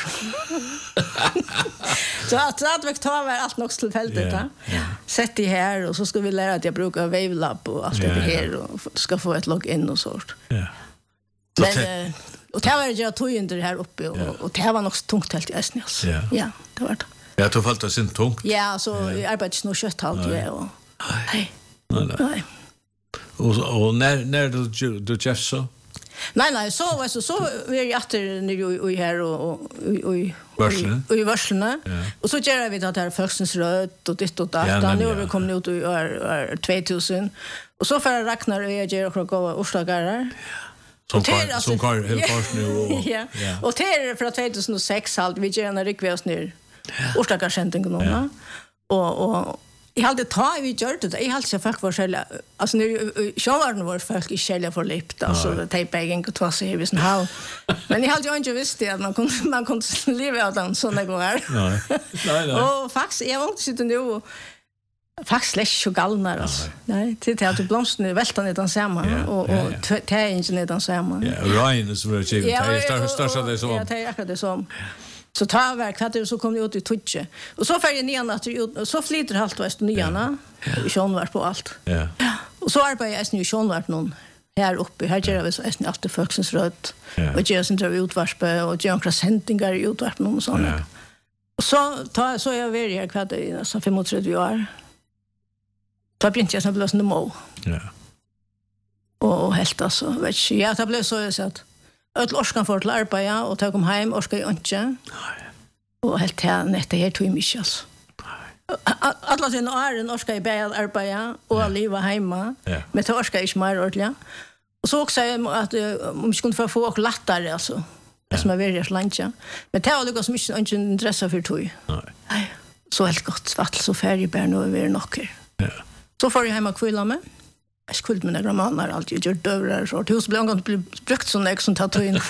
S1: Så att att vi tar väl allt något tillfälligt yeah, yeah. Sätt i här och så ska vi lära att jag brukar Wavelab och allt yeah, det här yeah. och ska få ett login och sånt. Ja. Yeah. Men och det var jag tog in det här uppe och, yeah. och det var nog tungt helt i Esnäs. Yeah. Ja, det var det.
S2: Ja, du fallt det sin tungt.
S1: Ja, så jag arbetar nog kött halt ja och nej.
S2: Nej. Nej. Och och när när du du Jeff så
S1: Nej nej så var så så vi är åter nu i här och och i och i varslena och så gör vi det här förstens rött och ditt och datt nu har vi kommit ut i år tvåtusen och så för Ragnar och jag gör och gå orsakar
S2: som kan som kan helt fast nu och
S1: ja och till för tjugohundrasex halt vi gör en rikväs nu orsakar sentingen nu och och jag hade ta vi gjort det. Jag hade så folk var själva alltså nu själva var folk i själva för lipt alltså tejping och två sig visst how. Men jag hade ju inte visst det att man kunde man kunde leva ut den såna gånger. Nej. Nej nej. Och faktiskt jag var inte sitter nu faktiskt släsch så galnar alltså. Nej, till att du blomsten vältan i den samma och och ta inte i den samma.
S2: Ja, Ryan is very cheap. Det är största det som.
S1: Ja, det är det som. Så tar verk hade så kom det ut i Twitch. Och så färger nian att så flyter halt väst niarna. Vi sjön var på allt. Ja. Och så arbetar jag nu sjön vart någon här uppe. Här gör vi så är alltid folksens rött. Och gör sin utvarspe och gör några sändningar i utvart någon sån. Och så tar så jag ver här kvad i nästan femtiotre år. Så började jag sen blåsa mo. Ja. Och helt alltså vet jag ja, det blev så jag sa att öll orskan for til arbeiða og ta kom heim orska i ikke. Nei. Og helt til nette her tog mykje, altså. Nei. Alla sin åren orska i beid arbeiða og ja. Liva heima. Ja. Men det orska ikke mer ordentlig. Og så også jeg at om vi skulle få åk lattere, altså. Det som er veldig slansja. Men det var lykkes mykje ikke interesse for tog. Nei. Så helt godt svattel, så ferie bær nå er nokker. Ja. Så får jeg heim og kvilla med. Jag skulle med några månader alltid gjort dörrar så hus blev gått brukt som jag som tagit in.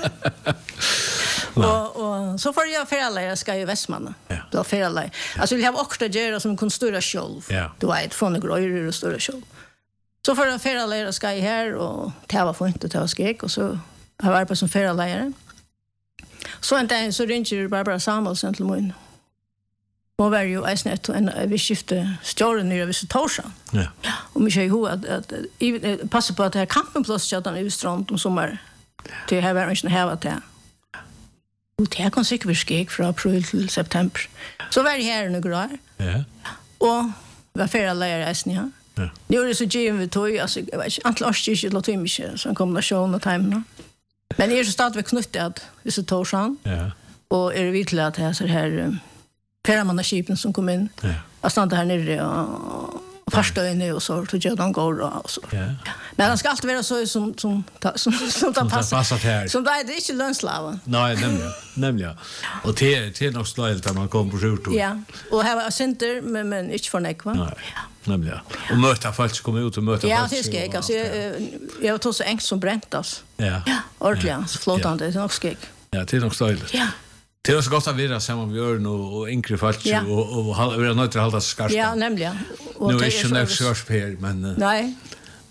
S1: och och så får jag förälder jag ska i Västmanna. Då förälder. Alltså vi har också göra som kan störa själv. Du vet från det gröjer och störa själv. Så får jag förälder jag ska i här och ta var för inte ta skäck och så har jag på som förälder. Så en dag så ringer Barbara Samuelsen till mig. Och var ju äsnet en vi skifte stjärnan nere vid Torsan. Ja. Och mig säger hon att att passa på att det här campingplats chatten i strand om sommar. Det här var inte här var det. Och det kan säkert bli skeg från april till september. Så var det här nu grå. Ja. Och var förra lära äsnet. Ja. Nu är det så givet vi tog alltså jag vet inte antal års tid låt mig så en kombination av time. Men det är så stad vi knutet vid så Torsan. Ja. Och är det viktigt att det är så här Peramannaskipen som kom in. Ja. Jag stannade här nere och första inne och så tog jag de går och så. Ja. Men han ska alltid vara så som som som som tar passar. Som det är inte lönslaven.
S2: Nej, nämligen. Nämligen. Och det det är nog slöjligt att man kommer på skjortor.
S1: Ja. Och här var center men men inte för näck va.
S2: Nej. Nämligen. Och möta folk som kommer ut och möta folk.
S1: Ja, det ska jag alltså jag tog så enkelt som bräntas. Ja. Ja, ordentligt så flotande det är nog skeg.
S2: Ja, det är nog slöjligt. Ja. Det är så gott att vi är samman med Örn och enkla folk ja. och och vi är nöjda att hålla skarpt.
S1: Ja, nämligen.
S2: Nu är det inte skarpt här, men...
S1: Nej.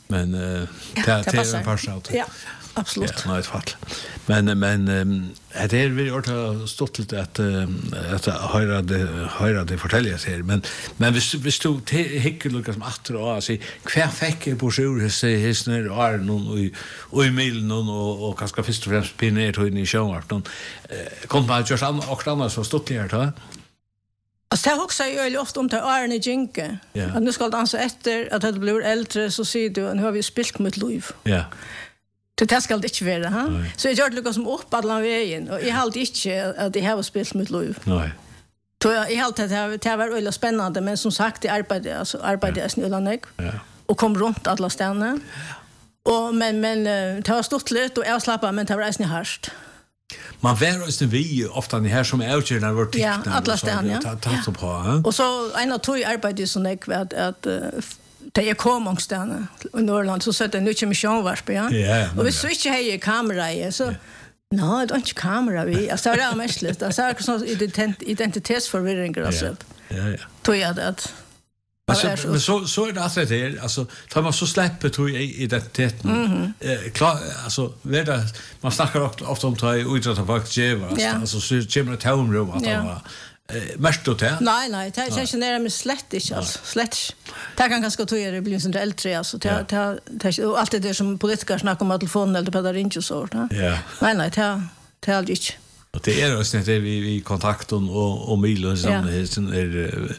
S2: Men uh, det är en parsat.
S1: Ja, absolut.
S2: Ja, nej, fall. Men men det är vi har stått lite att att höra det höra det fortälja sig men men vi vi stod hickar Lucas som åter och alltså kvar fick på sjur så hisnar är någon och och i milen och och kanske först och främst pinner till i showen kom man just an och annars så stått där då.
S1: Alltså jag också är ju ofta om till Arne Jinke. Att nu ska det alltså efter att det blir äldre så ser du nu har vi spilt mot Louv.
S2: Ja.
S1: Det skal det ikke være, ha? Så jeg gjør det noe som opp alle veien, og jeg halte ikke at jeg har spilt mitt liv.
S2: Nei.
S1: Så jeg halte at det var veldig spennende, men som sagt, jeg arbeidet, altså arbeidet jeg snillanlegg, og kom rundt alle stedene. Og, men, men det var stort litt, og jeg slappet, men det var reisende hardt.
S2: Man var også vi ofte her som er utgjørende vårt
S1: ja, alle stedene, ja.
S2: Tatt så på, ha?
S1: Og så en av tog arbeidet som jeg vet at det är komongstene i Norrland så sätter nu kommer sjönvarp ja.
S2: Ja.
S1: Och vi så inte har kamera i så nej, det är inte kamera vi. Alltså det är mest lite. Alltså är så identitetsförvirring alltså.
S2: Ja, ja.
S1: Tror jag det.
S2: Alltså men så så är det alltså det alltså tar man så släpper tror jag identiteten. Eh klar alltså vet du man snackar ofta om att utrata folk geva alltså så kommer det town room att vara mest då det?
S1: Nej, nej, det är inte nära med slett inte alltså. Slett. Det kan ganska tog det blir sånt äldre alltså. Det det och allt det som politiker snackar om telefonen eller på där inte så där.
S2: Ja.
S1: Nej, nej, det det är inte.
S2: Och det är också det vi vi kontakten och och mejl och sånt är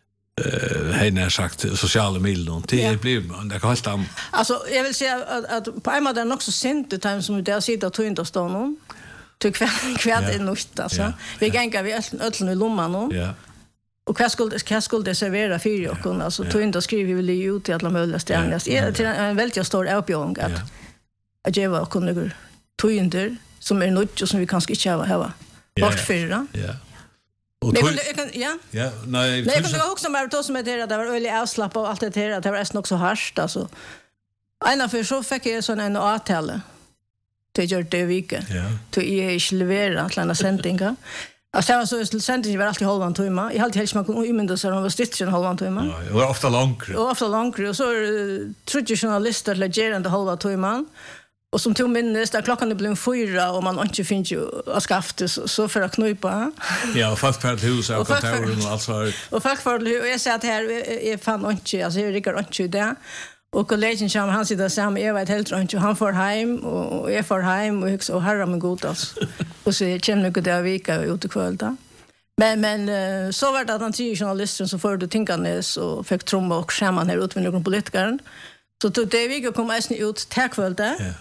S2: eh henne har sagt sociala mejl och det blir man det kan helt an.
S1: Alltså jag vill säga att, att på en måte är det också sent det time som där sitter att inte stå någon. Till kväll kväll är nog alltså. Vi gänga vi öllen i lomman nu.
S2: Ja.
S1: Och vad skulle vad skulle det servera för och kunna alltså tog inte skriva vi ju ut till alla möjliga ställen. Det är till en väldigt stor uppbjudning att att ge vad kunde tog inte som är något som vi kanske inte har hava. Bort förra.
S2: Ja.
S1: Och tog ja.
S2: Ja, nej.
S1: Nej, jag kan också mer då som är det där var öle avslappa och allt det där det var nästan också harst alltså. En av för så fick jag sån en avtale. Det gör det vike.
S2: Ja.
S1: Till jag är leverera att lämna sändningar. Alltså jag så sändningen var alltid halvan timme. Jag hade helst man kunde umynda sig om var stitchen halvan timme.
S2: Ja, det var ofta långt.
S1: Och ofta långt och så trodde journalister legerande halva timmen. Och som tog minnes där klockan blev fyra och man inte finns ju att skafta så, så för att knupa.
S2: Ja, och folk för hus och kontoren och allt så.
S1: Och folk för och jag säger att här är fan inte alltså jag rickar inte där. Och kollegen som han sitter samma jag vet helt runt han får hem och jag får hem och så herra med god alltså. Och så känner jag det vecka ut och kväll då. Men men så var det att han tio journalister som förde tinkandes och fick trumma och skämman här ut med någon politiker. Så då det vecka kom jag ut till kväll där. Ja.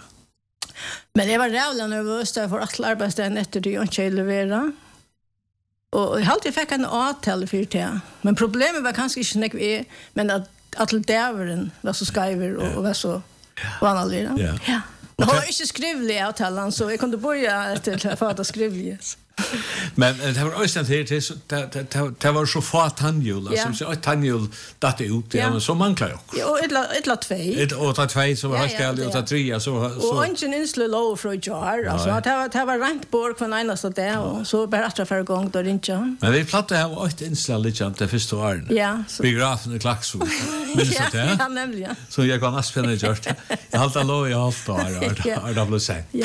S1: Men jag var rävla nervös där för att arbetsdagen efter det jag inte leverera. Och jag alltid fick en avtal för det. Men problemet var kanske inte när vi men att att dävren var så skriver och, och var så vanligt. Ja. Ja. Jag har inte skrivit avtalan så jag kunde börja till för att skriva.
S2: Men det var också det det det var så få tandhjul som så ett tandhjul datte ut ja men så manklar jag.
S1: Ja och ett ett la två.
S2: Ett och ta två så var helt galet och tre så så.
S1: Och ingen insle low för jar alltså det var det var rent bort från ena så där och så bara att för gång då inte.
S2: Men vi platta här ett insle lite det första året.
S1: Ja.
S2: Biografen i Klaxvik. Men så där.
S1: Ja nämligen.
S2: Så jag kan spela just. Jag håller lov jag håller där. Är det väl så?
S1: Ja.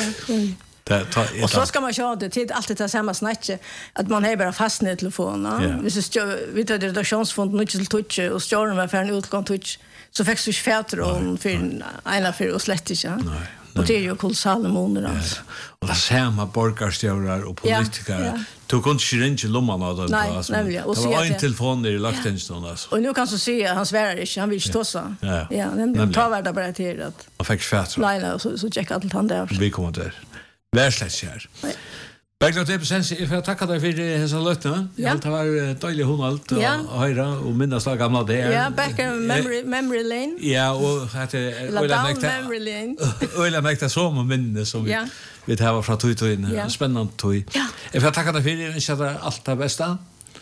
S1: Och så ska man köra det till allt det samma snacket att man har bara fastnat i telefonen. Vi så vi tar det redaktionsfond nu till touch och står med för en utgång touch så fick du färter om för en för och slett inte. Nej. Och det är ju kolossala månader alltså.
S2: Och det samma borgarstjórar och politiker. Du kunde inte ringa lomman av det
S1: alltså. Nej, och
S2: så en telefon där i lagtjänsten alltså.
S1: Och nu kan så se han svär inte han vill inte tossa. Ja, ja nämligen ta värda bara till att.
S2: Och fick färter.
S1: Nej, så så checka allt han där.
S2: Vi kommer där. Värslets här. Bergland det precis jag får tacka dig för det så lätt va. Det var dåligt hon allt och höra och minnas det gamla det.
S1: Ja, back in memory memory lane.
S2: Ja, och att det
S1: eller memory lane.
S2: Och jag märkte så om minnes som vi vi har från tog in spännande tog. Jag får tacka dig för det så att allt det bästa.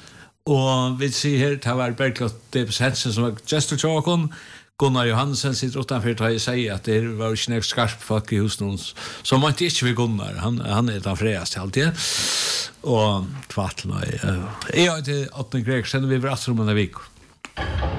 S2: Och vi ser här det var Bergland det precis som var just to talk on Gunnar Johansen sitter utanför att säga att det var ju snägt skarp folk i hos någon som man inte vill Gunnar. Han, han är den fräaste alltid. Och tvattlarna är... Jag heter Otten Greg, sen vi var att rumma en vecka.